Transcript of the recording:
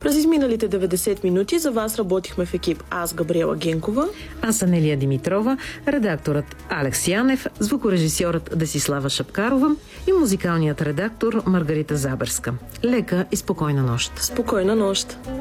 През изминалите 90 минути за вас работихме в екип аз, Габриела Генкова, аз, Анелия Димитрова, редакторът Алекс Янев, звукорежисьорът Десислава Шапкарова и музикалният редактор Маргарита Заберска. Лека и спокойна нощ! Спокойна нощ!